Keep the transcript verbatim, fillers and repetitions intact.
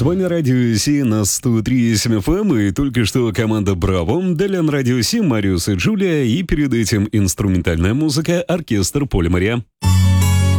С вами Радио Си на сто три и семь эф эм, и только что команда Браво, далее на Радио Си Мариус и Джулия, и перед этим инструментальная музыка оркестр Поля Мария.